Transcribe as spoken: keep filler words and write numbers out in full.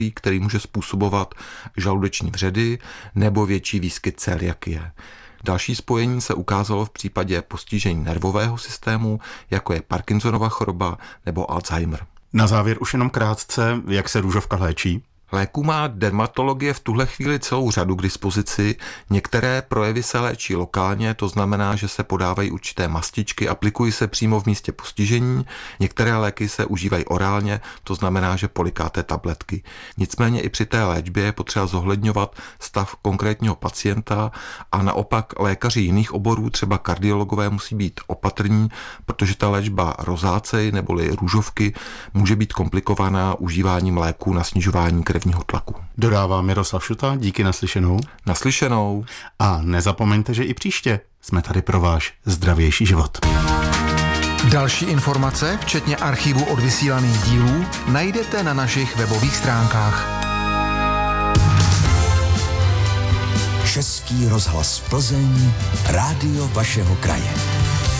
který může způsobovat žaludeční vředy nebo větší výskyt celiakie. Další spojení se ukázalo v případě postižení nervového systému, jako je Parkinsonova choroba nebo Alzheimer. Na závěr už jenom krátce, jak se růžovka léčí? Léků má dermatologie v tuhle chvíli celou řadu k dispozici. Některé projevy se léčí lokálně, to znamená, že se podávají určité mastičky, aplikují se přímo v místě postižení. Některé léky se užívají orálně, to znamená, že polikáte tabletky. Nicméně i při té léčbě je potřeba zohledňovat stav konkrétního pacienta a naopak lékaři jiných oborů, třeba kardiologové, musí být opatrní, protože ta léčba rozácej neboli růžovky může být komplikovaná užíváním léků na snižování krevního tlaku. Dodává Miroslav Šuta, díky naslyšenou. Naslyšenou. A nezapomeňte, že i příště jsme tady pro váš zdravější život. Další informace, včetně archivu odvysílaných dílů, najdete na našich webových stránkách. Český rozhlas Plzeň, rádio vašeho kraje.